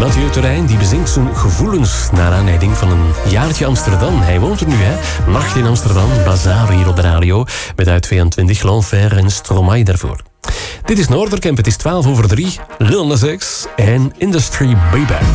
Mathieu Terrein die bezingt zijn gevoelens naar aanleiding van een jaartje Amsterdam. Hij woont er nu, hè. Nacht in Amsterdam, Bazaar hier op de radio. Met uit 22 L'Enfer en Stromae daarvoor. Dit is Noorderkemp, het is 2:12, Lil Nas X en Industry Baby.